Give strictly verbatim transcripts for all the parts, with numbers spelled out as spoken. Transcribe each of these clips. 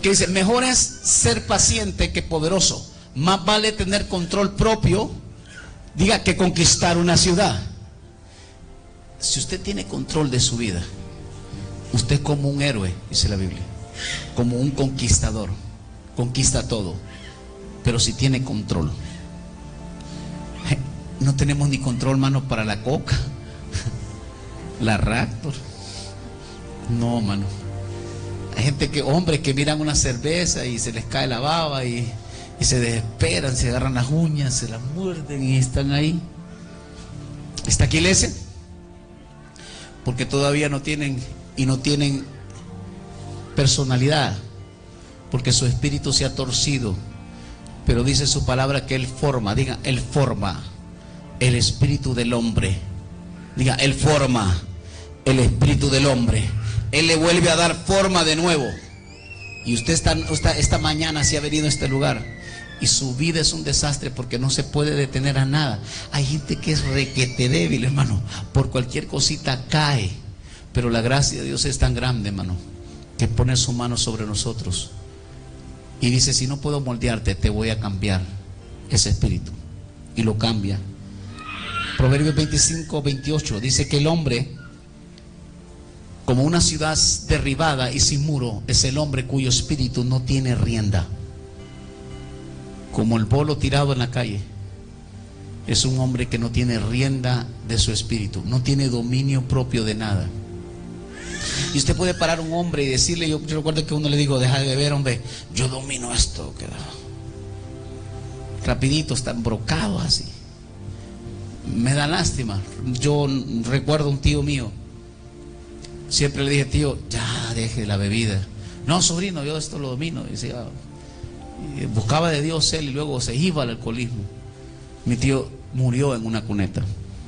Porque dice, mejor es ser paciente que poderoso. Más vale tener control propio, diga, que conquistar una ciudad. Si usted tiene control de su vida, usted es como un héroe, dice la Biblia, como un conquistador, conquista todo. Pero si tiene control, no tenemos ni control, mano, para la coca, la Raptor. No, mano. Hay gente que, hombres que miran una cerveza y se les cae la baba y, y se desesperan, se agarran las uñas, se las muerden y están ahí. ¿Está aquí iglesia? Porque todavía no tienen y no tienen personalidad, porque su espíritu se ha torcido. Pero dice su palabra que Él forma, diga, Él forma el espíritu del hombre. Diga, Él forma el espíritu del hombre. Él le vuelve a dar forma de nuevo. Y usted esta, esta, esta mañana se ha venido a este lugar y su vida es un desastre porque no se puede detener a nada. Hay gente que es requete débil, hermano, por cualquier cosita cae. Pero la gracia de Dios es tan grande, hermano, que pone su mano sobre nosotros y dice, si no puedo moldearte, te voy a cambiar ese espíritu. Y lo cambia. Proverbios veinticinco, veintiocho dice que el hombre, como una ciudad derribada y sin muro, es el hombre cuyo espíritu no tiene rienda. Como el bolo tirado en la calle, es un hombre que no tiene rienda de su espíritu, no tiene dominio propio de nada. Y usted puede parar a un hombre y decirle, yo, yo recuerdo que uno le dijo, deja de beber, hombre, yo domino esto, que rapidito, está embrocado así. Me da lástima. Yo recuerdo un tío mío, siempre le dije, tío, ya deje la bebida. No, sobrino, yo esto lo domino. Y decía, y buscaba de Dios él y luego se iba al alcoholismo. Mi tío murió en una cuneta,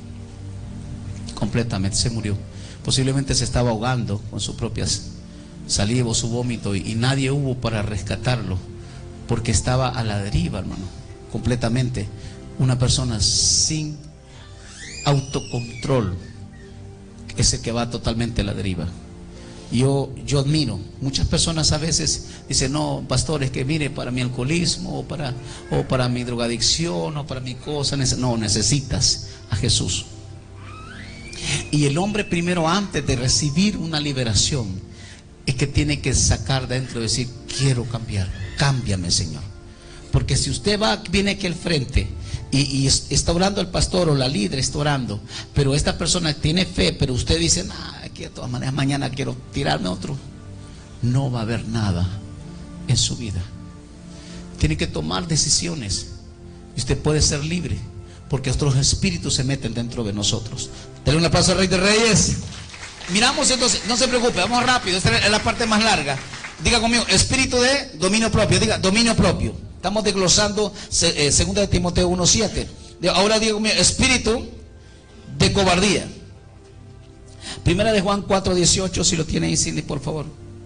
completamente se murió. Posiblemente se estaba ahogando con su propia saliva o su vómito y, y nadie hubo para rescatarlo porque estaba a la deriva, hermano, completamente. Una persona sin autocontrol es el que va totalmente a la deriva. Yo, yo admiro, muchas personas a veces dicen, no, pastor, es que mire, para mi alcoholismo o para, o para mi drogadicción o para mi cosa, no, necesitas a Jesús. Y el hombre primero, antes de recibir una liberación, es que tiene que sacar dentro y decir, quiero cambiar, cámbiame, Señor. Porque si usted va, viene aquí al frente y, y está orando el pastor o la líder está orando, pero esta persona tiene fe, pero usted dice, nah, aquí de todas maneras mañana quiero tirarme otro, no va a haber nada en su vida. Tiene que tomar decisiones y usted puede ser libre, porque otros espíritus se meten dentro de nosotros. Dale un aplauso al Rey de Reyes. Miramos entonces, no se preocupe, vamos rápido, esta es la parte más larga. Diga conmigo, espíritu de dominio propio. Diga, dominio propio. Estamos desglosando eh, segunda de Timoteo uno siete. Ahora diga conmigo, espíritu de cobardía. Primera de Juan cuatro dieciocho, si lo tiene ahí, Cindy, por favor.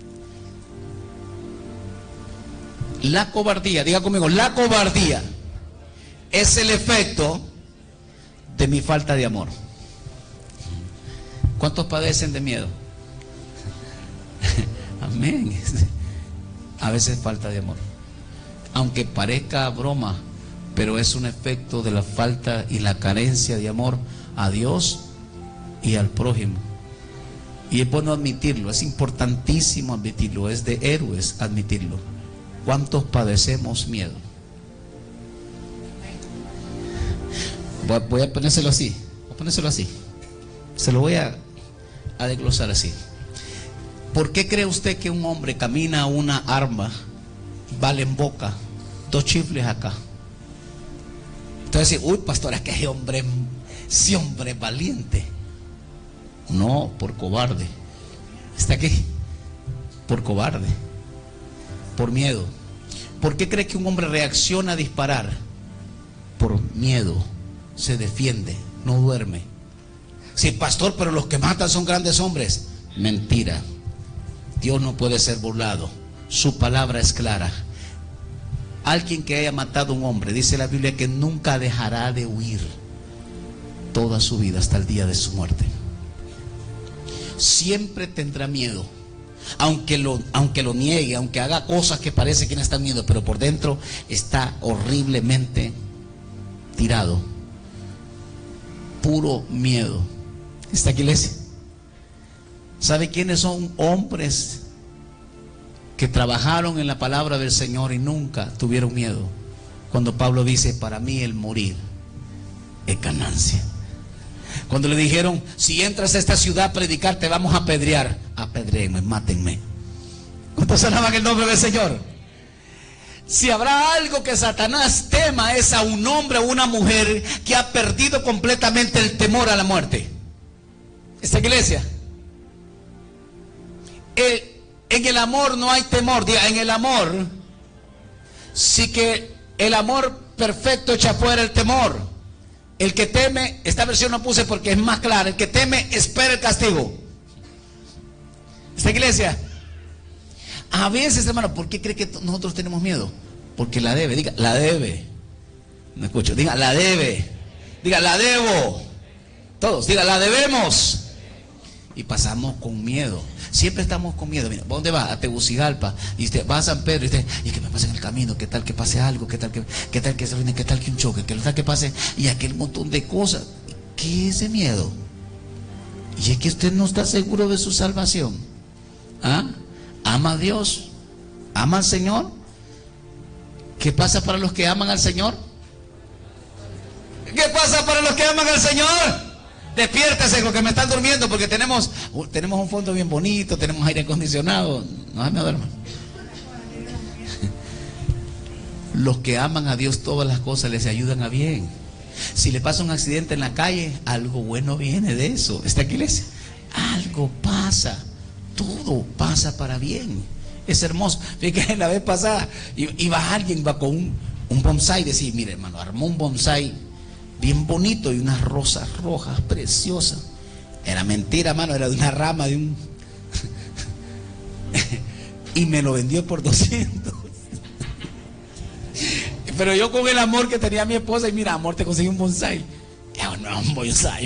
La cobardía, diga conmigo, la cobardía es el efecto de mi falta de amor. ¿Cuántos padecen de miedo? Amén. A veces falta de amor, aunque parezca broma, pero es un efecto de la falta y la carencia de amor a Dios y al prójimo. Y es bueno admitirlo, es importantísimo admitirlo, es de héroes admitirlo. ¿Cuántos padecemos miedo? Voy a ponérselo así, voy a ponérselo así. Se lo voy a, a desglosar así. ¿Por qué cree usted que un hombre camina una arma, bala en boca, dos chifles acá? Entonces, uy, pastor, es que ese hombre, ese hombre es valiente. No, por cobarde. ¿Está aquí? Por cobarde, por miedo. ¿Por qué cree que un hombre reacciona a disparar? Por miedo, se defiende, no duerme. Sí, pastor, pero los que matan son grandes hombres. Mentira. Dios no puede ser burlado. Su palabra es clara. Alguien que haya matado a un hombre, dice la Biblia, que nunca dejará de huir toda su vida hasta el día de su muerte. Siempre tendrá miedo. Aunque lo, aunque lo niegue, aunque haga cosas que parece que no está unido, pero por dentro está horriblemente tirado. Puro miedo. ¿Está aquí, iglesia? ¿Sabe quiénes son hombres que trabajaron en la palabra del Señor y nunca tuvieron miedo? Cuando Pablo dice, para mí el morir es ganancia. Cuando le dijeron, si entras a esta ciudad a predicar, te vamos a apedrear. Apedréenme, mátenme. ¿Cuántos alaban el nombre del Señor? Si habrá algo que Satanás tema, es a un hombre o una mujer que ha perdido completamente el temor a la muerte. ¿Esta iglesia? El, en el amor no hay temor. Diga, en el amor, sí que el amor perfecto echa fuera el temor. El que teme, esta versión no puse porque es más clara, el que teme espera el castigo. ¿Esta iglesia? A veces, hermano, ¿por qué cree que nosotros tenemos miedo? Porque la debe, diga, la debe. No escucho, diga, la debe. Diga, la debo. Todos, diga, la debemos. Y pasamos con miedo. Siempre estamos con miedo. Mira, ¿dónde va? A Tegucigalpa. Y usted va a San Pedro y usted, y que me pase en el camino, qué tal que pase algo, qué tal que, qué tal que se viene, qué tal que un choque, qué tal que pase, y aquel montón de cosas. ¿Qué es ese miedo? Y es que usted no está seguro de su salvación. ¿Ah? ¿Ama a Dios? ¿Ama al Señor? ¿Qué pasa para los que aman al Señor? ¿Qué pasa para los que aman al Señor? Despiértese los que me están durmiendo, porque tenemos, tenemos un fondo bien bonito, tenemos aire acondicionado. No me duerman. Los que aman a Dios, todas las cosas les ayudan a bien. Si le pasa un accidente en la calle, algo bueno viene de eso. ¿Está aquí, iglesia? Algo pasa. Todo pasa para bien. Es hermoso. Fíjate, la vez pasada iba alguien, va con un, un bonsai, decía, mire hermano, armó un bonsai bien bonito y unas rosas rojas preciosas. Era mentira, hermano, era de una rama de un y me lo vendió por doscientos. Pero yo, con el amor que tenía mi esposa, y mira, amor, te conseguí un bonsai. Yo, no, un bonsai.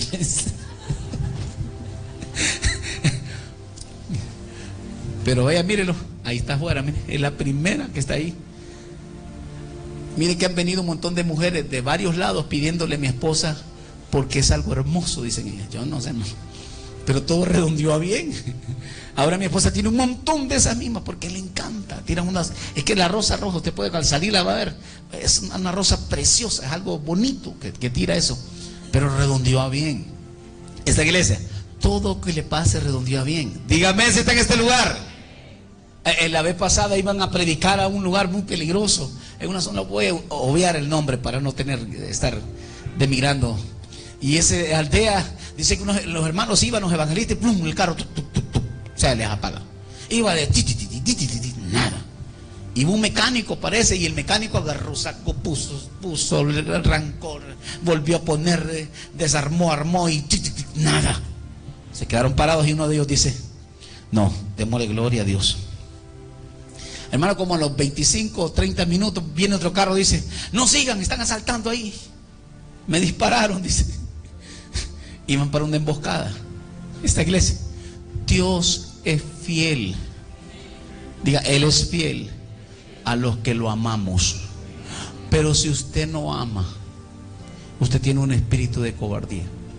Pero vaya, mírelo, ahí está afuera, mire, es la primera que está ahí. Miren que han venido un montón de mujeres de varios lados pidiéndole a mi esposa, porque es algo hermoso, dicen ellas. Yo no sé, no. Pero todo redondeó a bien. Ahora mi esposa tiene un montón de esas mismas porque le encanta. Tiran unas, es que la rosa roja, usted puede al salir la va a ver, es una rosa preciosa, es algo bonito que, que tira eso, pero redondeó a bien. Esta iglesia, todo que le pase redondeó a bien. Dígame si está en este lugar. En la vez pasada iban a predicar a un lugar muy peligroso, en una zona, voy a obviar el nombre para no tener estar demigrando. Y esa aldea, dice que unos, los hermanos iban, los evangelistas, plum, el carro, tuc, tuc, tuc, tuc, se les apaga. Iba de ti, ti, ti, ti, ti, ti, ti, nada. Iba un mecánico, parece, y el mecánico agarró, sacó, puso, puso, arrancó, volvió a poner, desarmó, armó y ti, ti, ti, nada. Se quedaron parados y uno de ellos dice, no, démosle gloria a Dios. Hermano, como a los veinticinco o treinta minutos viene otro carro, dice, no sigan, están asaltando ahí. Me dispararon, dice. Iban para una emboscada. Esta iglesia, Dios es fiel. Diga, Él es fiel a los que lo amamos. Pero si usted no ama, usted tiene un espíritu de cobardía.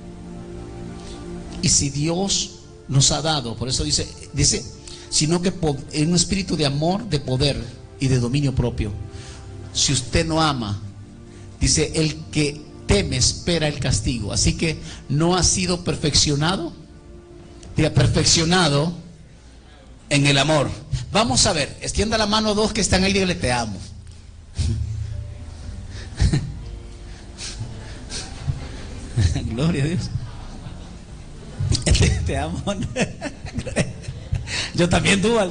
Y si Dios nos ha dado, por eso dice, dice, sino que en un espíritu de amor, de poder y de dominio propio. Si usted no ama, dice, el que teme espera el castigo. Así que no ha sido perfeccionado, diga, perfeccionado en el amor. Vamos a ver, extienda la mano dos que están ahí, dígale, te amo. Gloria a Dios. Te, te amo. Yo también dudo.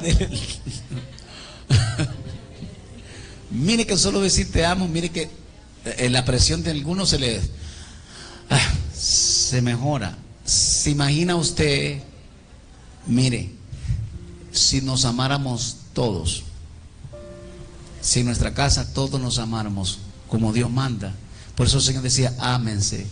Mire que solo decir te amo, mire que en la presión de algunos se le ah, se mejora. ¿Se imagina usted? Mire, si nos amáramos todos, si en nuestra casa todos nos amáramos como Dios manda. Por eso el Señor decía, ámense,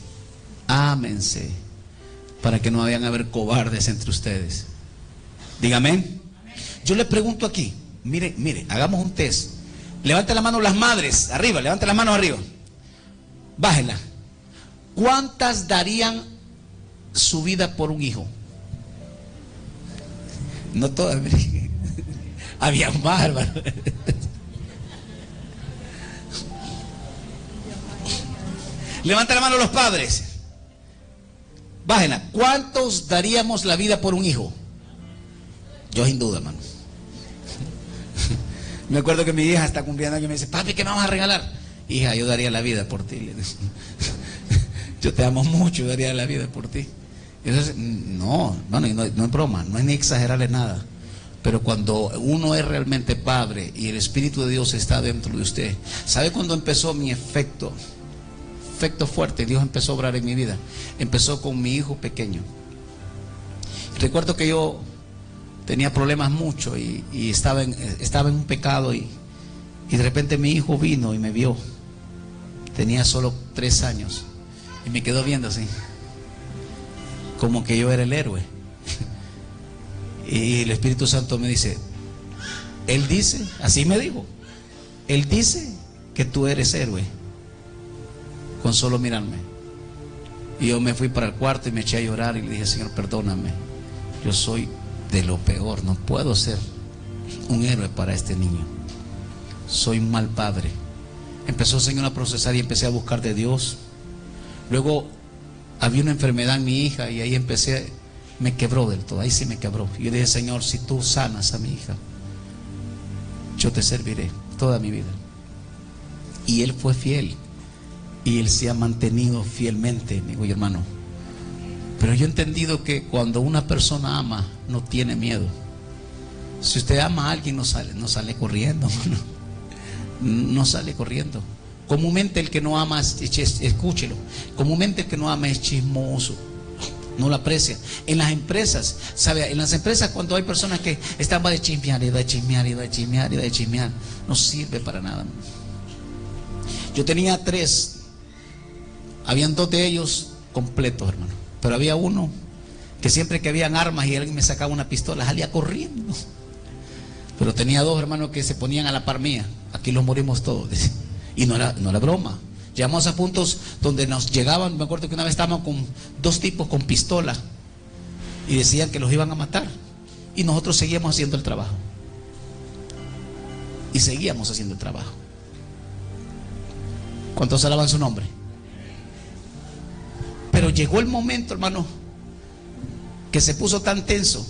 ámense, para que no vayan a haber cobardes entre ustedes. Dígame. Yo le pregunto aquí, mire, mire, hagamos un test. Levante la mano las madres, arriba, levante las manos arriba. Bájenla. ¿Cuántas darían su vida por un hijo? No todas, mire. Había más, hermano. Levanta la mano los padres. Bájenla. ¿Cuántos daríamos la vida por un hijo? Yo sin duda, hermano. Me acuerdo que mi hija está cumpliendo años y me dice, papi, ¿qué me vas a regalar? Hija, yo daría la vida por ti. Yo te amo mucho, yo daría la vida por ti. Entonces, no, no, no, no es broma, no es ni exagerarle nada. Pero cuando uno es realmente padre y el Espíritu de Dios está dentro de usted, ¿sabe cuándo empezó mi efecto? Efecto fuerte, Dios empezó a obrar en mi vida. Empezó con mi hijo pequeño. Recuerdo que yo tenía problemas mucho y, y estaba, en, estaba en un pecado y, y de repente mi hijo vino y me vio. Tenía solo tres años y me quedó viendo así, como que yo era el héroe. Y el Espíritu Santo me dice, Él dice, así me dijo, Él dice que tú eres héroe con solo mirarme. Y yo me fui para el cuarto y me eché a llorar y le dije, Señor, perdóname, yo soy de lo peor, no puedo ser un héroe para este niño, soy un mal padre. Empezó el Señor a procesar y empecé a buscar de Dios. Luego había una enfermedad en mi hija y ahí empecé, me quebró del todo, ahí sí me quebró. Y yo dije, Señor, si tú sanas a mi hija, yo te serviré toda mi vida. Y Él fue fiel y Él se ha mantenido fielmente, amigo y hermano. Pero yo he entendido que cuando una persona ama, no tiene miedo. Si usted ama a alguien, no sale, no sale corriendo, hermano. No sale corriendo. Comúnmente el que no ama, escúchelo, comúnmente el que no ama es chismoso, no lo aprecia. En las empresas, ¿sabe? En las empresas cuando hay personas que están de chismear y de chismear y de chismear y de chismear, no sirve para nada. Yo tenía tres, habían dos de ellos completos, hermano, pero había uno que siempre que habían armas y alguien me sacaba una pistola, salía corriendo. Pero tenía dos hermanos que se ponían a la par mía. Aquí los morimos todos. Y no era, no era broma. Llegamos a puntos donde nos llegaban. Me acuerdo que una vez estábamos con dos tipos con pistola y decían que los iban a matar. Y nosotros seguíamos haciendo el trabajo. Y seguíamos haciendo el trabajo. ¿Cuántos alaban su nombre? Pero llegó el momento, hermano, que se puso tan tenso.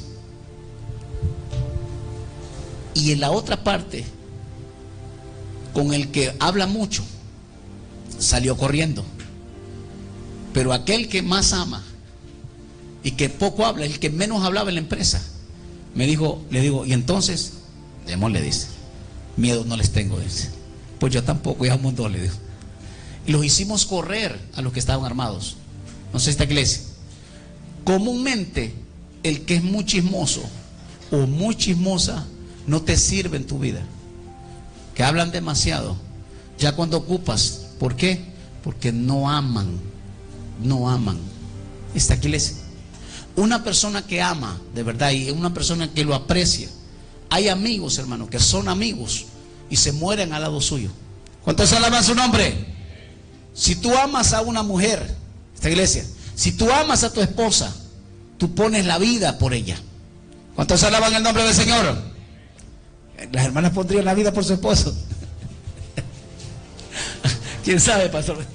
Y en la otra parte, con el que habla mucho, salió corriendo. Pero aquel que más ama y que poco habla, el que menos hablaba en la empresa, me dijo, le digo, y entonces, démosle, dice, miedo no les tengo, dice. Pues yo tampoco, ya un montón, le digo. Y los hicimos correr a los que estaban armados. No sé esta iglesia. Comúnmente, el que es muy chismoso o muy chismosa no te sirve en tu vida. Que hablan demasiado. Ya cuando ocupas, ¿por qué? Porque no aman. No aman. Esta iglesia. Una persona que ama de verdad y una persona que lo aprecia. Hay amigos, hermano, que son amigos y se mueren al lado suyo. ¿Cuántos alaban su nombre? Si tú amas a una mujer, esta iglesia, si tú amas a tu esposa, tú pones la vida por ella. ¿Cuántos alaban el nombre del Señor? Las hermanas pondrían la vida por su esposo. ¿Quién sabe, pastor?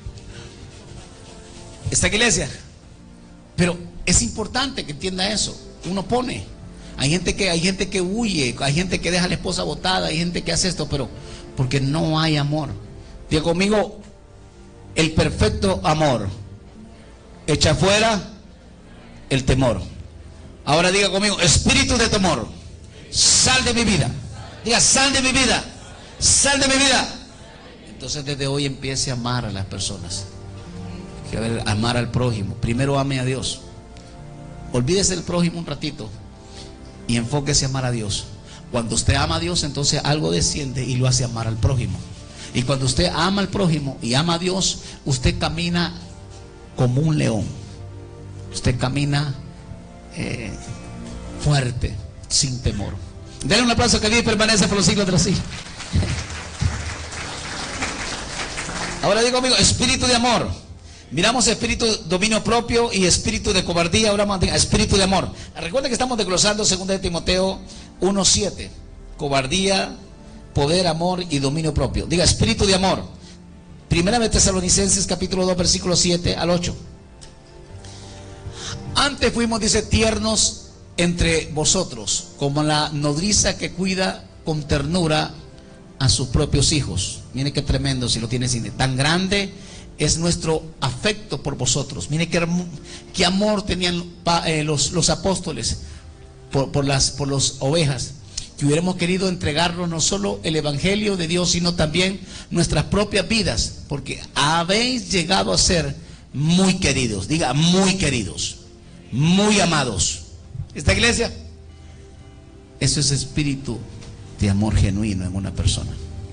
Esta iglesia. Pero es importante que entienda eso. Uno pone. Hay gente que, hay gente que huye, hay gente que deja a la esposa botada, hay gente que hace esto, pero porque no hay amor. Diga conmigo, el perfecto amor echa fuera el temor. Ahora diga conmigo, espíritu de temor, sal de mi vida. Diga, sal de mi vida, sal de mi vida. Entonces desde hoy empiece a amar a las personas. Que a ver, amar al prójimo. Primero ame a Dios. Olvídese del prójimo un ratito y enfóquese a amar a Dios. Cuando usted ama a Dios, entonces algo desciende y lo hace amar al prójimo. Y cuando usted ama al prójimo y ama a Dios, usted camina como un león. Usted camina eh, fuerte, sin temor. Denle un aplauso que vive y permanece por los siglos de los siglos. Ahora digo, amigo, espíritu de amor. Miramos espíritu de dominio propio y espíritu de cobardía. Ahora vamos a espíritu de amor. Recuerden que estamos desglosando segunda de Timoteo uno siete. Cobardía, poder, amor y dominio propio. Diga espíritu de amor. Primera de Tesalonicenses capítulo dos versículos siete al ocho. Antes fuimos, dice, tiernos entre vosotros, como la nodriza que cuida con ternura a sus propios hijos. Mire qué tremendo, si lo tiene cine. Tan grande es nuestro afecto por vosotros. Mire qué, qué amor tenían eh, los, los apóstoles por, por las por las ovejas, que hubiéramos querido entregarnos no solo el evangelio de Dios, sino también nuestras propias vidas, porque habéis llegado a ser muy queridos. Diga, muy queridos, muy amados. Esta iglesia, eso es espíritu de amor genuino en una persona.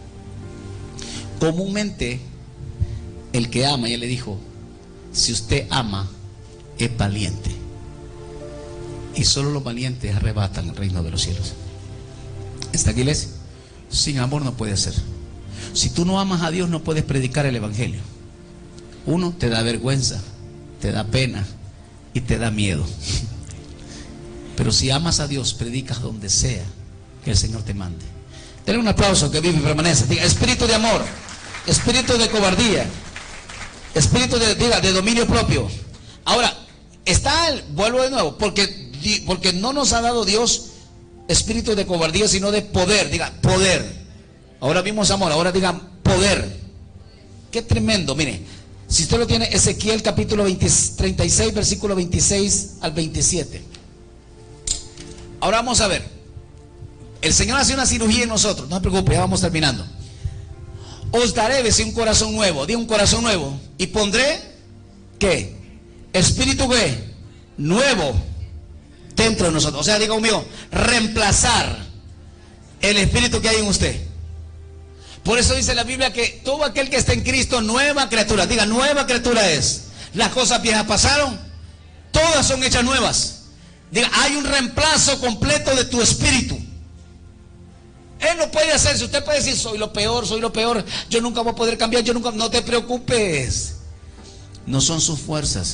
Comúnmente el que ama, ya le dijo, si usted ama, es valiente, y solo los valientes arrebatan el reino de los cielos. Esta iglesia sin amor no puede ser. Si tú no amas a Dios, no puedes predicar el evangelio. Uno, te da vergüenza, te da pena y te da miedo. Pero si amas a Dios, predicas donde sea que el Señor te mande. Denle un aplauso que vive y permanece. Diga, espíritu de amor, espíritu de cobardía, espíritu de, diga, de dominio propio. Ahora, está el, vuelvo de nuevo, porque, porque no nos ha dado Dios espíritu de cobardía, sino de poder. Diga, poder. Ahora vimos amor, ahora digan poder. Qué tremendo, mire. Si usted lo tiene, Ezequiel capítulo veinte, treinta y seis, versículo veintiséis al veintisiete. Ahora vamos a ver. El Señor hace una cirugía en nosotros. No se preocupe, ya vamos terminando. Os daré, decía, un corazón nuevo. Diga, un corazón nuevo. Y pondré, ¿qué? Espíritu, ¿qué? Nuevo dentro de nosotros. O sea, diga conmigo, reemplazar el espíritu que hay en usted. Por eso dice la Biblia que todo aquel que está en Cristo, nueva criatura. Diga, nueva criatura es. Las cosas viejas pasaron, todas son hechas nuevas. Diga, hay un reemplazo completo de tu espíritu. Él no puede hacerse. Usted puede decir, soy lo peor, soy lo peor, yo nunca voy a poder cambiar, yo nunca. No te preocupes. No son sus fuerzas.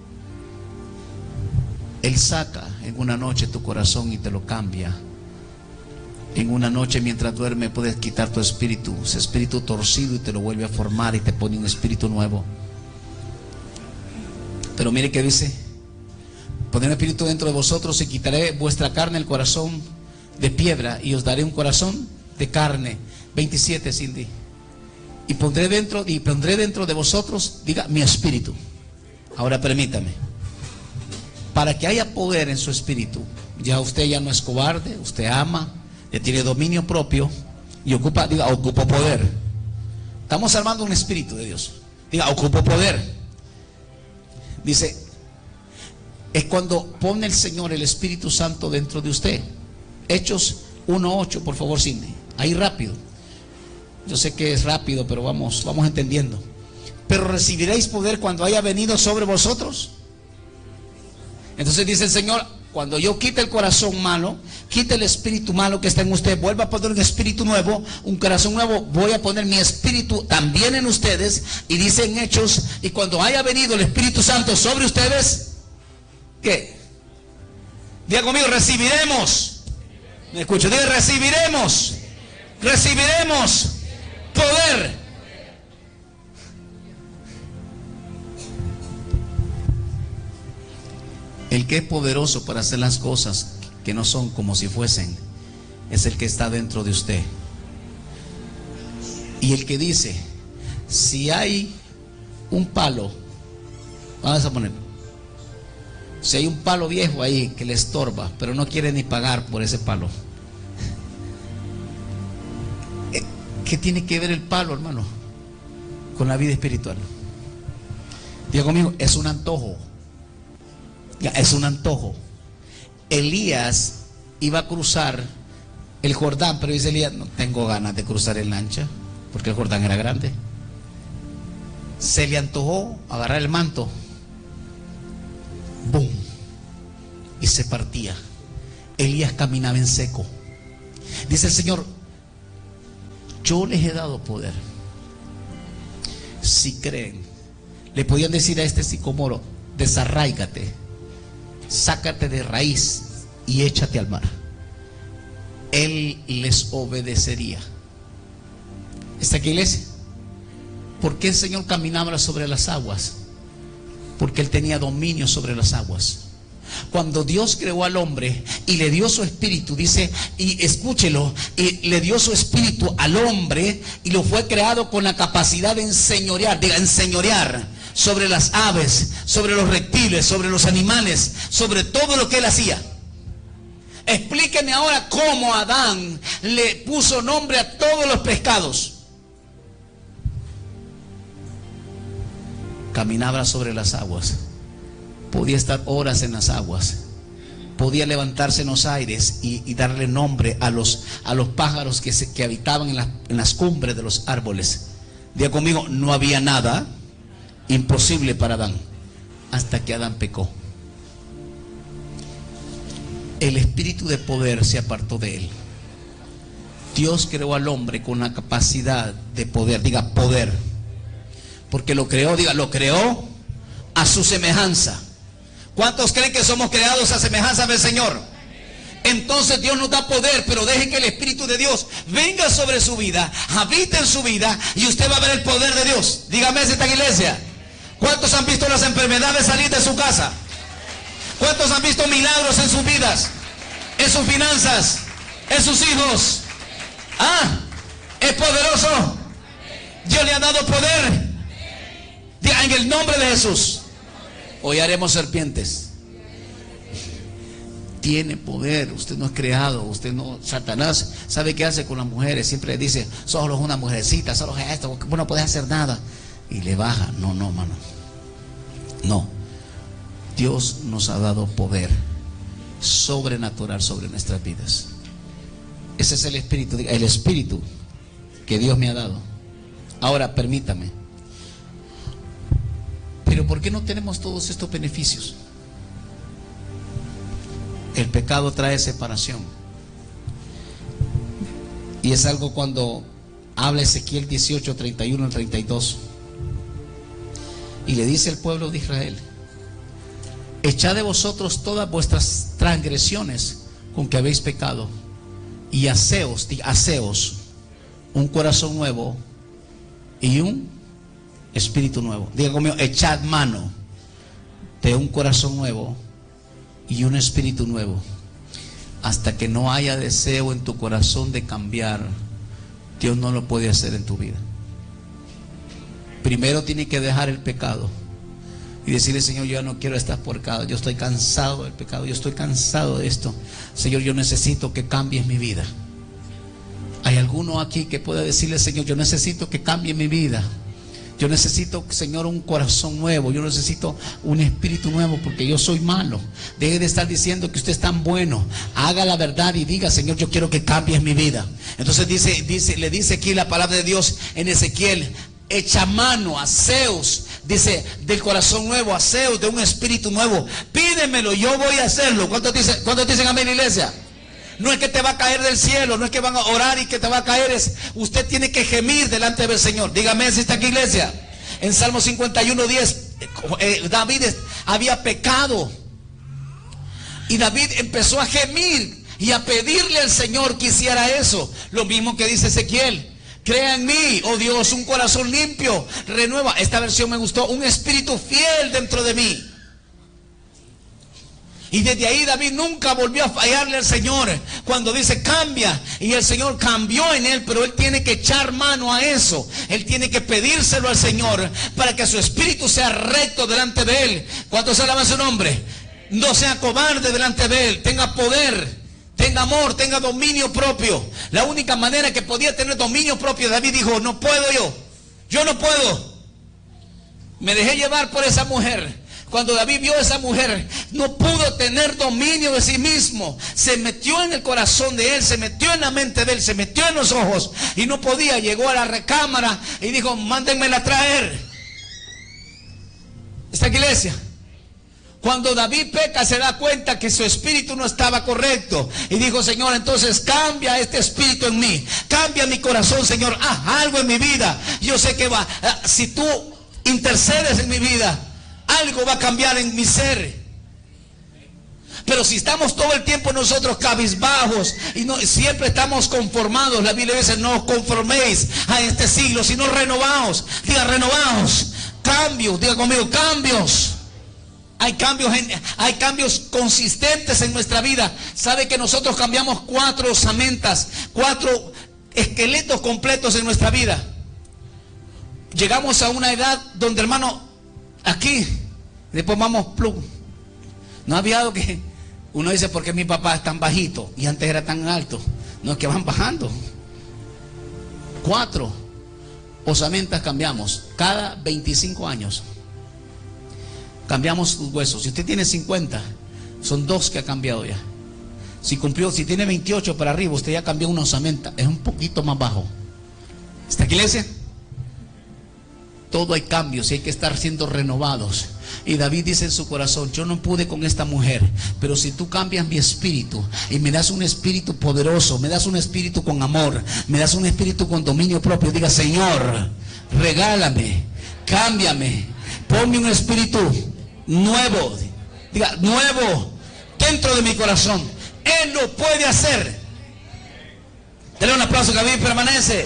Él saca en una noche tu corazón y te lo cambia. En una noche mientras duerme puedes quitar tu espíritu, ese espíritu torcido, y te lo vuelve a formar y te pone un espíritu nuevo. Pero mire que dice, pondré un espíritu dentro de vosotros y quitaré vuestra carne, el corazón de piedra, y os daré un corazón de carne. veintisiete, Cindy. Y pondré dentro, y pondré dentro de vosotros, diga, mi espíritu. Ahora permítame, para que haya poder en su espíritu, ya usted ya no es cobarde, usted ama, ya tiene dominio propio y ocupa, diga, ocupo poder. Estamos armando un espíritu de Dios. Diga, ocupo poder. Dice, es cuando pone el Señor el Espíritu Santo dentro de usted. Hechos uno ocho, por favor, Cindy. Ahí rápido. Yo sé que es rápido, pero vamos, vamos entendiendo. Pero recibiréis poder cuando haya venido sobre vosotros. Entonces dice el Señor, cuando yo quite el corazón malo, quite el espíritu malo que está en usted, vuelva a poner un espíritu nuevo, un corazón nuevo, voy a poner mi espíritu también en ustedes. Y dice en Hechos, y cuando haya venido el Espíritu Santo sobre ustedes, ¿qué? Diga conmigo, recibiremos. Me escucho, diga, recibiremos. Recibiremos poder. El que es poderoso para hacer las cosas que no son como si fuesen, es el que está dentro de usted. Y el que dice, si hay un palo, vamos a poner, si hay un palo viejo ahí que le estorba, pero no quiere ni pagar por ese palo, ¿qué tiene que ver el palo, hermano, con la vida espiritual? Diga conmigo, es un antojo. Es un antojo. Elías iba a cruzar el Jordán, pero dice Elías, no tengo ganas de cruzar el lancha, porque el Jordán era grande. Se le antojó agarrar el manto, ¡boom!, y se partía. Elías caminaba en seco. Dice el Señor: yo les he dado poder. Si creen, le podían decir a este sicomoro: desarráigate, sácate de raíz y échate al mar. Él les obedecería. ¿Está aquí, iglesia? ¿Por qué el Señor caminaba sobre las aguas? Porque Él tenía dominio sobre las aguas. Cuando Dios creó al hombre y le dio su espíritu, dice, y escúchelo, y le dio su espíritu al hombre, y lo fue creado con la capacidad de enseñorear, de enseñorear sobre las aves, sobre los reptiles, sobre los animales, sobre todo lo que él hacía. Explíqueme ahora cómo Adán le puso nombre a todos los pescados. Caminaba sobre las aguas, podía estar horas en las aguas, podía levantarse en los aires y, y darle nombre a los, a los pájaros que, se, que habitaban en, la, en las cumbres de los árboles. Diga conmigo: no había nada imposible para Adán, hasta que Adán pecó. El espíritu de poder se apartó de él. Dios creó al hombre con la capacidad de poder. Diga poder. Porque lo creó, diga, lo creó a su semejanza. ¿Cuántos creen que somos creados a semejanza del Señor? Entonces Dios nos da poder, pero deje que el Espíritu de Dios venga sobre su vida, habite en su vida, y usted va a ver el poder de Dios. Dígame si está en iglesia. ¿Cuántos han visto las enfermedades salir de su casa? ¿Cuántos han visto milagros en sus vidas, en sus finanzas, en sus hijos? Ah, es poderoso. Dios le ha dado poder. Diga: en el nombre de Jesús, hoy haremos serpientes. Tiene poder. Usted no es creado, usted no. Satanás sabe qué hace con las mujeres. Siempre le dice: solo es una mujercita, solo es esto, vos no podés hacer nada. Y le baja. No, no, mano. No. Dios nos ha dado poder sobrenatural sobre nuestras vidas. Ese es el espíritu, el espíritu que Dios me ha dado. Ahora permítame. Pero ¿por qué no tenemos todos estos beneficios? El pecado trae separación. Y es algo cuando habla Ezequiel dieciocho, treinta y uno al treinta y dos. Y le dice al pueblo de Israel: echad de vosotros todas vuestras transgresiones con que habéis pecado, y haceos, haceos un corazón nuevo y un espíritu nuevo. Diga conmigo: echad mano de un corazón nuevo y un espíritu nuevo. Hasta que no haya deseo en tu corazón de cambiar, Dios no lo puede hacer en tu vida. Primero tiene que dejar el pecado y decirle: Señor, yo ya no quiero estar porcado, yo estoy cansado del pecado, yo estoy cansado de esto. Señor, yo necesito que cambies mi vida. ¿Hay alguno aquí que pueda decirle: Señor, yo necesito que cambie mi vida? Yo necesito, Señor, un corazón nuevo. Yo necesito un espíritu nuevo, porque yo soy malo. Deje de estar diciendo que usted es tan bueno. Haga la verdad y diga: Señor, yo quiero que cambies mi vida. Entonces dice, dice, le dice aquí la palabra de Dios en Ezequiel: echa mano, haceos, dice, del corazón nuevo, haceos de un espíritu nuevo. Pídemelo, yo voy a hacerlo. ¿Cuántos dicen, cuántos dicen amén, iglesia? No es que te va a caer del cielo, no es que van a orar y que te va a caer, es usted tiene que gemir delante del Señor. Dígame si está aquí, iglesia. En Salmo cincuenta y uno, diez, eh, David había pecado y David empezó a gemir y a pedirle al Señor que hiciera eso. Lo mismo que dice Ezequiel: crea en mí, oh Dios, un corazón limpio, renueva. Esta versión me gustó: un espíritu fiel dentro de mí. Y desde ahí David nunca volvió a fallarle al Señor cuando dice cambia. Y el Señor cambió en él, pero él tiene que echar mano a eso. Él tiene que pedírselo al Señor para que su espíritu sea recto delante de él. ¿Cuántos alaban su nombre? No sea cobarde delante de él. Tenga poder, tenga amor, tenga dominio propio. La única manera que podía tener dominio propio, David dijo: no puedo yo, yo no puedo. Me dejé llevar por esa mujer. Cuando David vio a esa mujer, no pudo tener dominio de sí mismo. Se metió en el corazón de él, se metió en la mente de él, se metió en los ojos y no podía. Llegó a la recámara y dijo: mándenmela a traer. ¿Esta iglesia? Cuando David peca, se da cuenta que su espíritu no estaba correcto. Y dijo: Señor, entonces cambia este espíritu en mí. Cambia mi corazón, Señor. Haz algo en mi vida. Yo sé que va. Si tú intercedes en mi vida, algo va a cambiar en mi ser. Pero si estamos todo el tiempo nosotros cabizbajos y no, siempre estamos conformados, la Biblia dice: no os conforméis a este siglo, sino renovaos. Diga: renovaos. Cambios, diga conmigo: cambios. Hay cambios, en, hay cambios consistentes en nuestra vida. Sabe que nosotros cambiamos cuatro osamentas, cuatro esqueletos completos en nuestra vida. Llegamos a una edad donde, hermano, aquí, después vamos plum. No había algo que uno dice: ¿por qué mi papá es tan bajito y antes era tan alto? No, es que van bajando. Cuatro osamentas cambiamos cada veinticinco años. Cambiamos sus huesos. Si usted tiene cincuenta, son dos que ha cambiado ya. Si cumplió, si tiene veintiocho para arriba, usted ya cambió una osamenta. Es un poquito más bajo. ¿Está aquí, iglesia? Todo hay cambios y hay que estar siendo renovados. Y David dice en su corazón: yo no pude con esta mujer, pero si tú cambias mi espíritu y me das un espíritu poderoso, me das un espíritu con amor, me das un espíritu con dominio propio, diga: Señor, regálame, cámbiame, ponme un espíritu nuevo, diga: nuevo dentro de mi corazón. Él lo puede hacer. Dale un aplauso, que David permanece.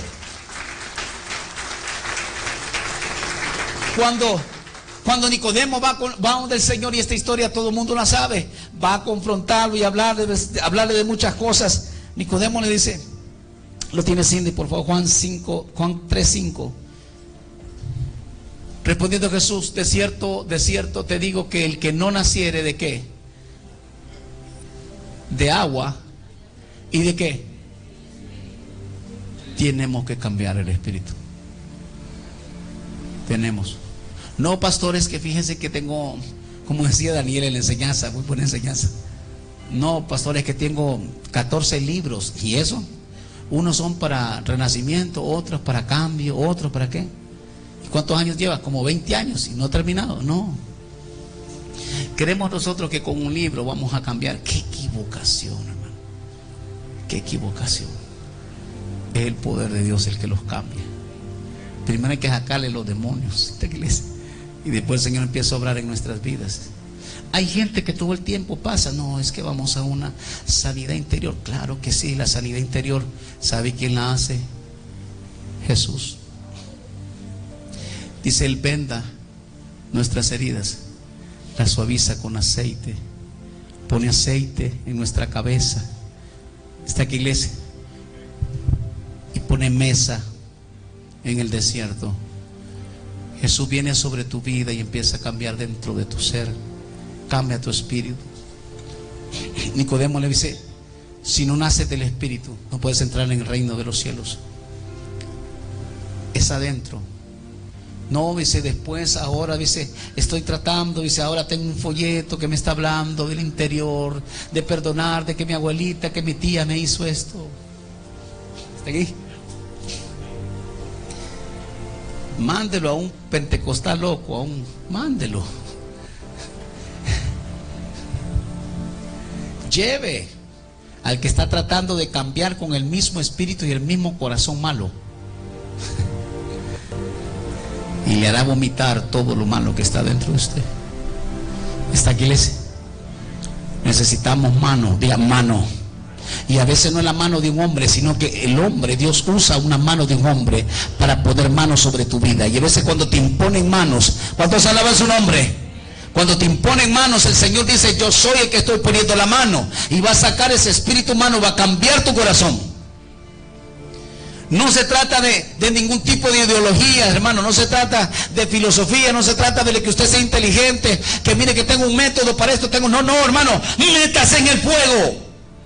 Cuando, cuando Nicodemo va, con, va donde el Señor, y esta historia todo el mundo la sabe, va a confrontarlo y hablarle, hablarle de muchas cosas. Nicodemo le dice, lo tiene Cindy, por favor, Juan cinco, Juan tres cinco. Respondiendo Jesús: de cierto, de cierto te digo que el que no naciere de qué, de agua y de qué, tenemos que cambiar el espíritu. Tenemos. No, pastores, que fíjense que tengo, como decía Daniel en la enseñanza, muy buena enseñanza. No, pastores, que tengo catorce libros. ¿Y eso? Unos son para renacimiento, otros para cambio, otros para qué. ¿Cuántos años lleva? Como veinte años y no ha terminado. No. Creemos nosotros que con un libro vamos a cambiar. Qué equivocación, hermano. Qué equivocación. Es el poder de Dios el que los cambia. Primero hay que sacarle los demonios esta iglesia, y después el Señor empieza a obrar en nuestras vidas. Hay gente que todo el tiempo pasa: no, es que vamos a una sanidad interior. Claro que sí, la sanidad interior, ¿sabe quién la hace? Jesús. Dice: Él venda nuestras heridas, las suaviza con aceite, pone aceite en nuestra cabeza. Está aquí, iglesia. Y pone mesa en el desierto. Jesús viene sobre tu vida y empieza a cambiar dentro de tu ser. Cambia tu espíritu. Nicodemo le dice: si no naces del espíritu, no puedes entrar en el reino de los cielos. Es adentro. No, dice, después, ahora, dice, estoy tratando, dice, ahora tengo un folleto que me está hablando del interior, de perdonar, de que mi abuelita, que mi tía me hizo esto. ¿Está aquí? Mándelo a un pentecostal loco, a un, mándelo. Lleve al que está tratando de cambiar con el mismo espíritu y el mismo corazón malo, y le hará vomitar todo lo malo que está dentro de usted. ¿Está aquí, iglesia? Necesitamos mano, diga mano. Y a veces no es la mano de un hombre, sino que el hombre, Dios usa una mano de un hombre para poner manos sobre tu vida. Y a veces cuando te imponen manos, ¿cuántos alaban su nombre? Cuando te imponen manos, el Señor dice: yo soy el que estoy poniendo la mano, y va a sacar ese espíritu humano, va a cambiar tu corazón. No se trata de, de ningún tipo de ideología, hermano. No se trata de filosofía. No se trata de que usted sea inteligente, que mire que tengo un método para esto, tengo. No, no, hermano. Métase en el fuego.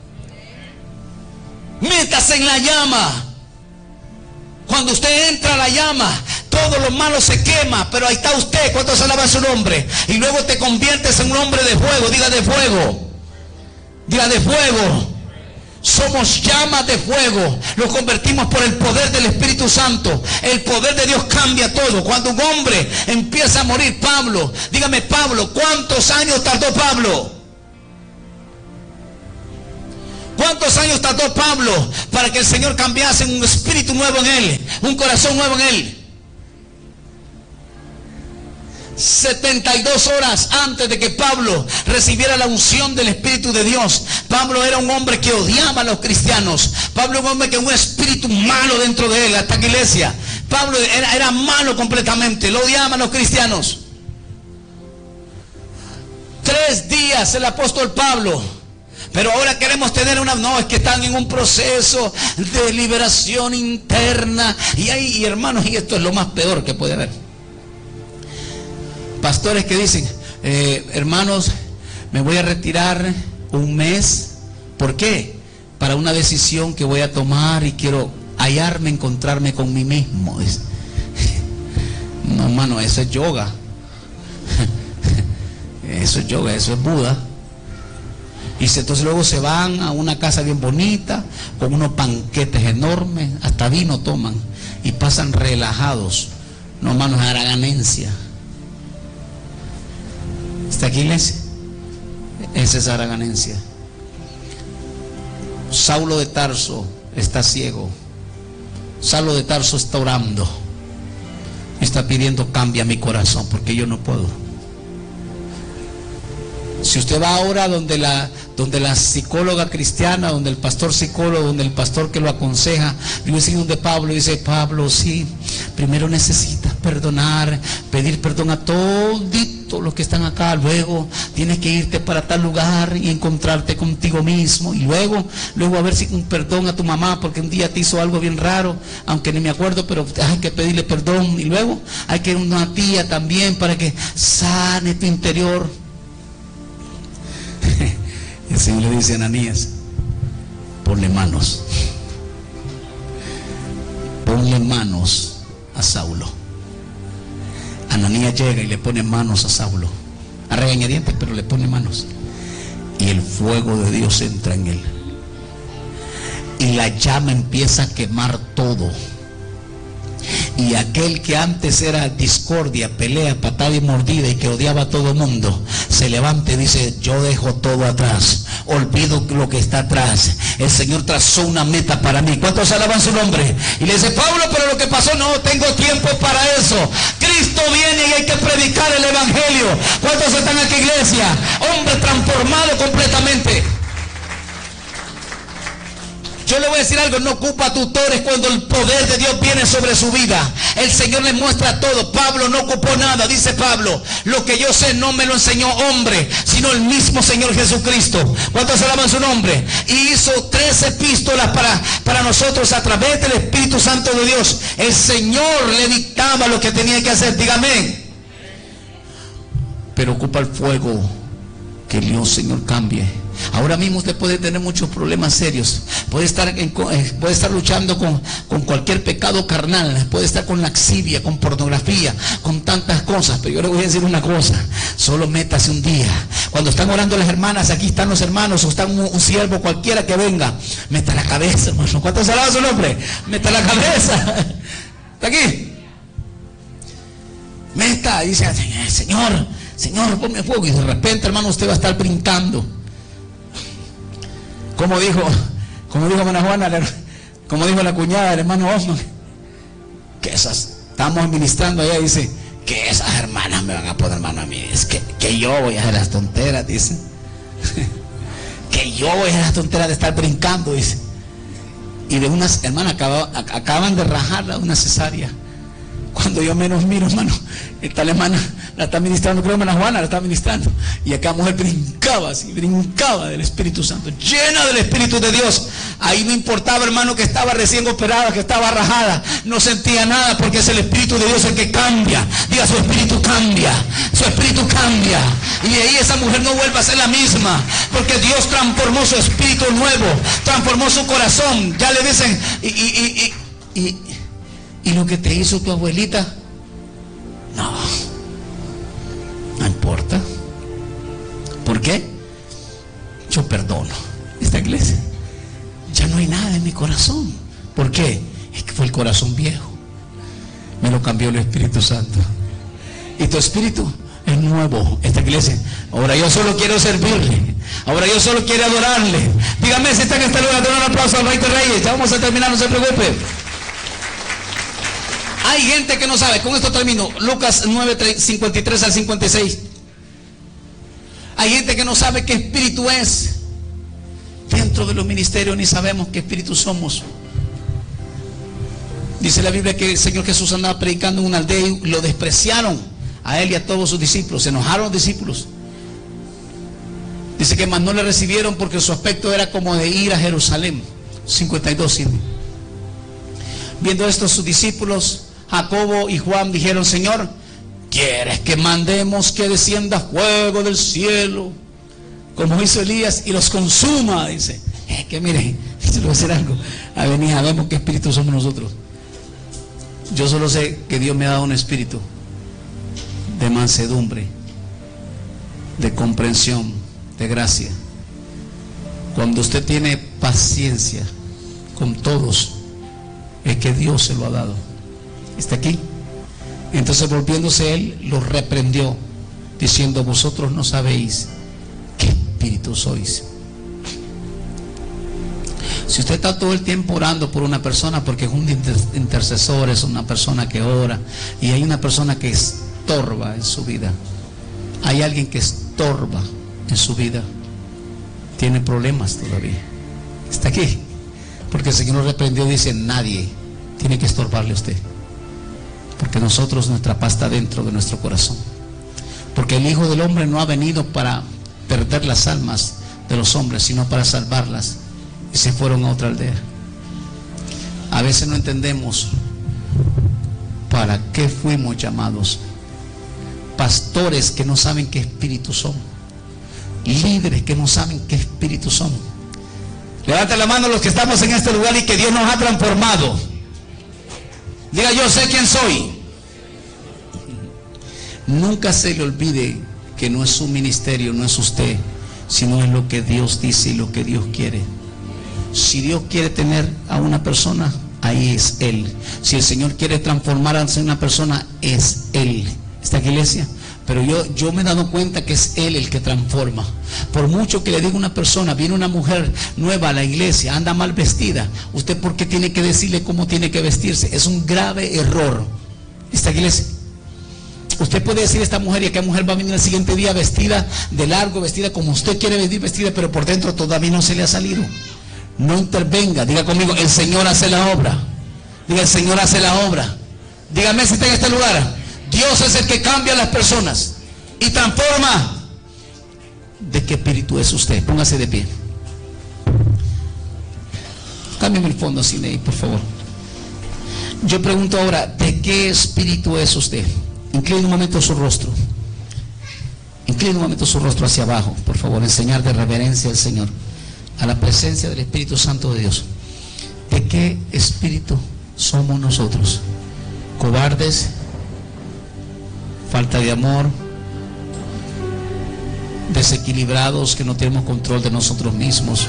Métase en la llama. Cuando usted entra a la llama, todo lo malo se quema. Pero ahí está usted. ¿Cuántos alaban su nombre? Y luego te conviertes en un hombre de fuego. Diga: de fuego. Diga: de fuego. Somos llamas de fuego. Lo convertimos por el poder del Espíritu Santo. El poder de Dios cambia todo. Cuando un hombre empieza a morir, Pablo, dígame Pablo, ¿cuántos años tardó Pablo? ¿Cuántos años tardó Pablo para que el Señor cambiase un espíritu nuevo en él, un corazón nuevo en él? setenta y dos horas antes de que Pablo recibiera la unción del Espíritu de Dios. Pablo era un hombre que odiaba a los cristianos. Pablo era un hombre que un espíritu malo dentro de él, hasta la iglesia. Pablo era, era malo completamente, lo odiaba a los cristianos. Tres días el apóstol Pablo. Pero ahora queremos tener una... No, es que están en un proceso de liberación interna. Y ahí, y hermanos, y esto es lo más peor que puede haber. Pastores que dicen, eh, hermanos, me voy a retirar un mes. ¿Por qué? Para una decisión que voy a tomar y quiero hallarme, encontrarme con mí mismo. No, hermano, eso es yoga. Eso es yoga, eso es Buda. Y entonces luego se van a una casa bien bonita, con unos banquetes enormes, hasta vino toman y pasan relajados. No, hermano, es haraganencia. ¿Está aquí, iglesia? Esa es haraganencia. Saulo de Tarso está ciego. Saulo de Tarso está orando. Está pidiendo, cambia mi corazón, porque yo no puedo. Si usted va ahora donde la, donde la psicóloga cristiana, donde el pastor psicólogo, donde el pastor que lo aconseja, yo le digo donde Pablo, dice, Pablo, sí, primero necesitas perdonar, pedir perdón a todos los que están acá, luego tienes que irte para tal lugar y encontrarte contigo mismo, y luego, luego a ver si un perdón a tu mamá, porque un día te hizo algo bien raro, aunque ni me acuerdo, pero hay que pedirle perdón, y luego hay que ir a una tía también para que sane tu interior. El Señor le dice a Ananías, ponle manos, ponle manos a Saulo. Ananías llega y le pone manos a Saulo, a regañadientes, pero le pone manos, y el fuego de Dios entra en él, y la llama empieza a quemar todo. Y aquel que antes era discordia, pelea, patada y mordida, y que odiaba a todo mundo, se levanta y dice, yo dejo todo atrás, olvido lo que está atrás. El Señor trazó una meta para mí. ¿Cuántos alaban su nombre? Y le dice, Pablo, pero lo que pasó, no tengo tiempo para eso. Cristo viene y hay que predicar el evangelio. ¿Cuántos están aquí, iglesia? Hombre transformado completamente. Yo le voy a decir algo, no ocupa tutores cuando el poder de Dios viene sobre su vida. El Señor le muestra todo. Pablo no ocupó nada, dice Pablo. Lo que yo sé no me lo enseñó hombre, sino el mismo Señor Jesucristo. ¿Cuántos alaban su nombre? Y hizo tres epístolas para, para nosotros a través del Espíritu Santo de Dios. El Señor le dictaba lo que tenía que hacer. Dígame. Pero ocupa el fuego. Que Dios, Señor, cambie. Ahora mismo usted puede tener muchos problemas serios. Puede estar, en, puede estar luchando con, con cualquier pecado carnal. Puede estar con laxivia, con pornografía, con tantas cosas. Pero yo le voy a decir una cosa. Solo métase un día. Cuando están orando las hermanas, aquí están los hermanos, o está un, un siervo cualquiera que venga, meta la cabeza, hermano. ¿Cuántos alaban su nombre? Meta la cabeza. ¿Está aquí? Meta, dice, Señor, Señor, ponme fuego. Y de repente, hermano, usted va a estar brincando. Como dijo, como dijo hermana Juana, como dijo la cuñada del hermano Osman, que esas, estamos administrando allá, dice, que esas hermanas me van a poner mano a mí, es que, que yo voy a hacer las tonteras, dice, que yo voy a hacer las tonteras de estar brincando, dice, y de unas hermanas acaba, acaban de rajarla una cesárea. Cuando yo menos miro, hermano, esta hermana la está ministrando, creo que hermana Juana la está ministrando, y acá mujer brincaba así, brincaba del Espíritu Santo, llena del Espíritu de Dios. Ahí no importaba, hermano, que estaba recién operada, que estaba rajada, no sentía nada, porque es el Espíritu de Dios el que cambia. Diga, su espíritu cambia, su espíritu cambia, y de ahí esa mujer no vuelve a ser la misma, porque Dios transformó su espíritu nuevo, transformó su corazón. Ya le dicen, y, y, y, y, y lo que te hizo tu abuelita, no, no importa. ¿Por qué? Yo perdono. Esta iglesia, no hay nada en mi corazón. ¿Por qué? Es que fue el corazón viejo. Me lo cambió el Espíritu Santo. Y tu espíritu es nuevo. Esta iglesia, ahora yo solo quiero servirle. Ahora yo solo quiero adorarle. Dígame si está en este lugar. Den un aplauso al Rey de Reyes. Ya vamos a terminar, no se preocupe. Hay gente que no sabe. Con esto termino. Lucas nueve, cincuenta y tres al cincuenta y seis. Hay gente que no sabe qué espíritu es. Dentro de los ministerios ni sabemos qué espíritu somos. Dice la Biblia que el Señor Jesús andaba predicando en una aldea y lo despreciaron a él y a todos sus discípulos. Se enojaron los discípulos. Dice que más no le recibieron porque su aspecto era como de ir a Jerusalén. cincuenta y dos. Viendo esto, sus discípulos Jacobo y Juan dijeron: Señor, ¿quieres que mandemos que descienda fuego del cielo como hizo Elías y los consuma? Dice, es que mire, se le voy a decir algo. A venir, sabemos qué espíritu somos nosotros. Yo solo sé que Dios me ha dado un espíritu de mansedumbre, de comprensión, de gracia. Cuando usted tiene paciencia con todos, es que Dios se lo ha dado. ¿Está aquí? Entonces, volviéndose él, los reprendió, diciendo: vosotros no sabéis qué espíritu sois. Si usted está todo el tiempo orando por una persona, porque es un intercesor, es una persona que ora, y hay una persona que estorba en su vida, hay alguien que estorba en su vida, tiene problemas todavía. Está aquí, porque el Señor nos reprendió, dice: nadie tiene que estorbarle a usted, porque nosotros, nuestra paz está dentro de nuestro corazón. Porque el Hijo del Hombre no ha venido para perder las almas de los hombres, sino para salvarlas. Y se fueron a otra aldea. A veces no entendemos para qué fuimos llamados. Pastores que no saben qué espíritu son, líderes que no saben qué espíritu son. Levanten la mano los que estamos en este lugar y que Dios nos ha transformado. Diga: yo sé quién soy. Nunca se le olvide que no es su ministerio, no es usted, sino es lo que Dios dice y lo que Dios quiere. Si Dios quiere tener a una persona, ahí es Él. Si el Señor quiere transformar a una persona, es Él. ¿Esta iglesia? Pero yo, yo me he dado cuenta que es Él el que transforma. Por mucho que le diga a una persona: viene una mujer nueva a la iglesia, anda mal vestida, ¿usted por qué tiene que decirle cómo tiene que vestirse? Es un grave error. ¿Esta iglesia? Usted puede decir a esta mujer, y aquella mujer va a venir el siguiente día vestida de largo, vestida como usted quiere venir vestida, pero por dentro todavía no se le ha salido. No intervenga. Diga conmigo: el Señor hace la obra. Diga: el Señor hace la obra. Dígame si está en este lugar. Dios es el que cambia a las personas y transforma. ¿De qué espíritu es usted? Póngase de pie. Cámbiame el fondo, Cinei, por favor. Yo pregunto ahora: ¿de qué espíritu es usted? Incline un momento su rostro. Incline un momento su rostro hacia abajo, por favor, en señal de reverencia al Señor, a la presencia del Espíritu Santo de Dios. ¿De qué espíritu somos nosotros? ¿Cobardes? ¿Falta de amor? ¿Desequilibrados, que no tenemos control de nosotros mismos?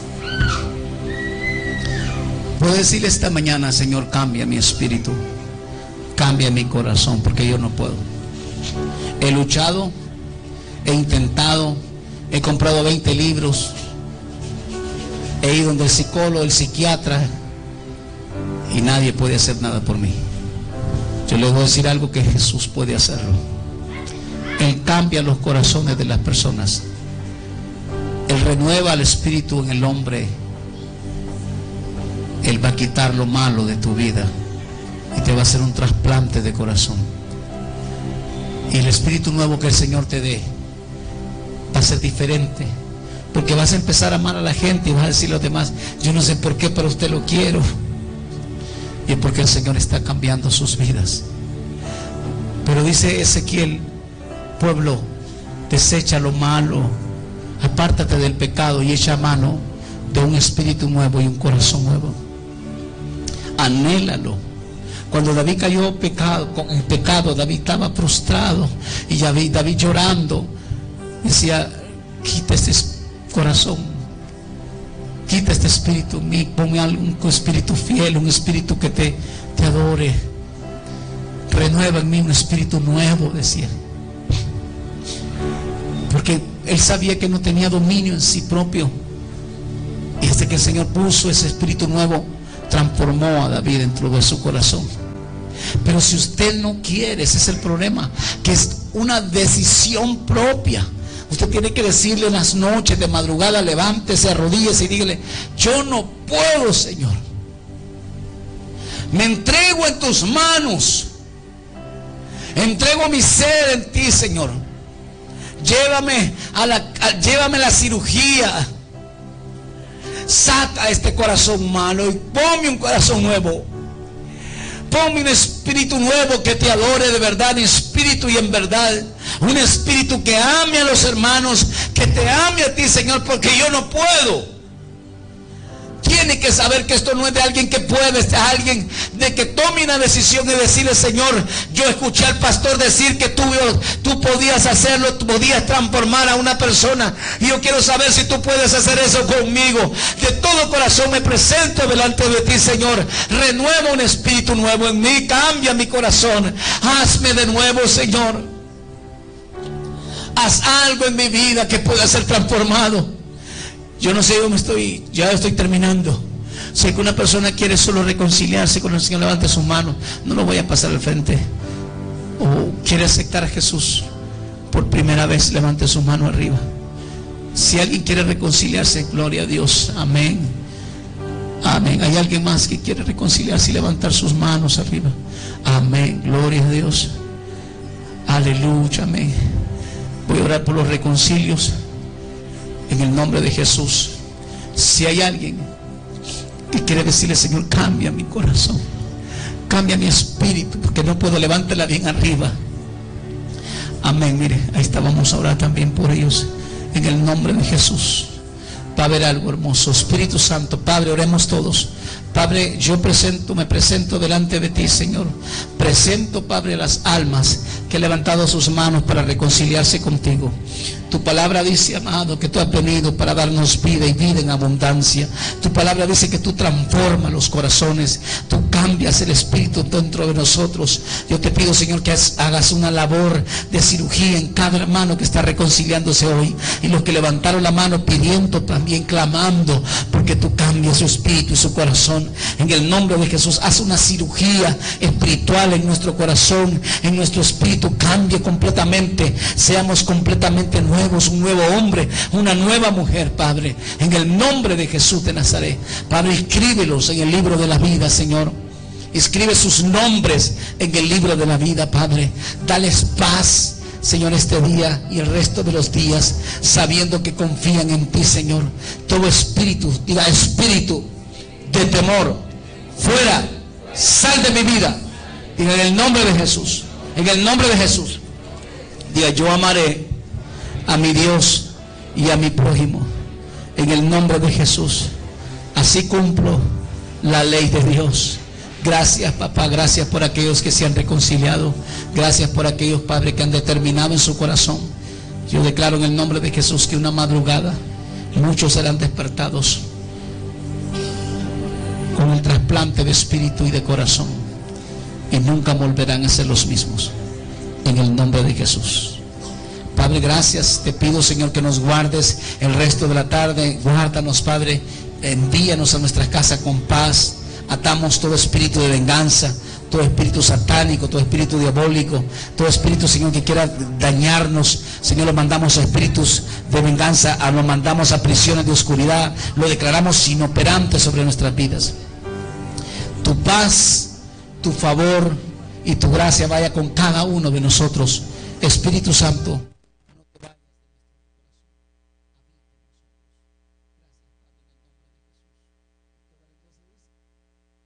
Puedo decirle esta mañana: Señor, cambia mi espíritu, cambia mi corazón, porque yo no puedo. He luchado, he intentado, he comprado veinte libros, he ido donde el psicólogo, el psiquiatra, y nadie puede hacer nada por mí. Yo les voy a decir algo: que Jesús puede hacerlo. Él cambia los corazones de las personas. Él renueva el espíritu en el hombre. Él va a quitar lo malo de tu vida y te va a hacer un trasplante de corazón. Y el espíritu nuevo que el Señor te dé va a ser diferente, porque vas a empezar a amar a la gente y vas a decir a los demás: yo no sé por qué, pero usted lo quiero. Y es porque el Señor está cambiando sus vidas. Pero dice Ezequiel: pueblo, desecha lo malo, apártate del pecado y echa mano de un espíritu nuevo y un corazón nuevo. Anhélalo. Cuando David cayó pecado, en pecado, David estaba frustrado, y David, David llorando decía: quita este corazón, Quita este espíritu en mí, ponme un espíritu fiel, un espíritu que te, te adore. Renueva en mí un espíritu nuevo, decía. Porque él sabía que no tenía dominio en sí propio. Y desde que el Señor puso ese espíritu nuevo, transformó a David dentro de su corazón. Pero si usted no quiere, ese es el problema, que es una decisión propia. Usted tiene que decirle en las noches, de madrugada, levántese, arrodíllese y dígale: yo no puedo, Señor. Me entrego en tus manos. Entrego mi ser en ti, Señor. Llévame a la, a, llévame a la cirugía. Saca este corazón malo y ponme un corazón nuevo. Ponme un espíritu nuevo que te adore de verdad, en espíritu y en verdad. Un espíritu que ame a los hermanos, que te ame a ti, Señor, porque yo no puedo. Tiene que saber que esto no es de alguien que puede, es de alguien de que tome una decisión y decirle: Señor, yo escuché al pastor decir que tú, tú podías hacerlo, tú podías transformar a una persona, y yo quiero saber si tú puedes hacer eso conmigo. De todo corazón me presento delante de ti, Señor. Renueva un espíritu nuevo en mí, cambia mi corazón, hazme de nuevo, Señor. Haz algo en mi vida que pueda ser transformado. Yo no sé cómo estoy, ya estoy terminando. Sé que una persona quiere solo reconciliarse con el Señor, levante sus manos. No lo voy a pasar al frente. O quiere aceptar a Jesús por primera vez, levante sus manos arriba. Si alguien quiere reconciliarse, gloria a Dios, amén. Amén. ¿Hay alguien más que quiere reconciliarse y levantar sus manos arriba? Amén, gloria a Dios. Aleluya, amén. Voy a orar por los reconcilios en el nombre de Jesús. Si hay alguien que quiere decirle: Señor, cambia mi corazón, cambia mi espíritu, porque no puedo, levántela bien arriba. Amén. Mire, ahí está, vamos a orar también por ellos en el nombre de Jesús. Va a haber algo hermoso. Espíritu Santo, Padre, oremos todos. Padre, yo presento, me presento delante de ti, Señor. Presento, Padre, las almas que han levantado sus manos para reconciliarse contigo. Tu palabra dice, amado, que tú has venido para darnos vida y vida en abundancia. Tu palabra dice que tú transformas los corazones, tú cambias el espíritu dentro de nosotros. Yo te pido, Señor, que hagas una labor de cirugía en cada hermano que está reconciliándose hoy, y los que levantaron la mano pidiendo, también clamando, porque tú cambias su espíritu y su corazón. En el nombre de Jesús, haz una cirugía espiritual en nuestro corazón, en nuestro espíritu. Cambie completamente, seamos completamente nuevos, un nuevo hombre, una nueva mujer, Padre, en el nombre de Jesús de Nazaret. Padre, escríbelos en el libro de la vida, Señor. Escribe sus nombres en el libro de la vida, Padre. Dales paz, Señor, este día y el resto de los días, sabiendo que confían en ti, Señor. Todo espíritu, diga espíritu de temor, fuera, sal de mi vida. Diga en el nombre de Jesús, en el nombre de Jesús. Diga: yo amaré a mi Dios y a mi prójimo, en el nombre de Jesús. Así cumplo la ley de Dios. Gracias, papá, gracias por aquellos que se han reconciliado. Gracias por aquellos, Padre, que han determinado en su corazón. Yo declaro en el nombre de Jesús que una madrugada muchos serán despertados con el trasplante de espíritu y de corazón, y nunca volverán a ser los mismos, en el nombre de Jesús. Padre, gracias. Te pido, Señor, que nos guardes el resto de la tarde. Guárdanos, Padre. Envíanos a nuestras casas con paz. Atamos todo espíritu de venganza, todo espíritu satánico, todo espíritu diabólico, todo espíritu, Señor, que quiera dañarnos. Señor, lo mandamos a espíritus de venganza, a, lo mandamos a prisiones de oscuridad. Lo declaramos inoperante sobre nuestras vidas. Tu paz, tu favor y tu gracia vaya con cada uno de nosotros. Espíritu Santo,